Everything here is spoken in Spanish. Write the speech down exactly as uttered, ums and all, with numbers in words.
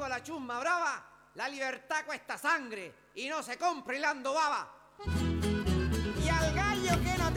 viva la chusma brava, la libertad cuesta sangre y no se compra hilando baba. Y al gallo que no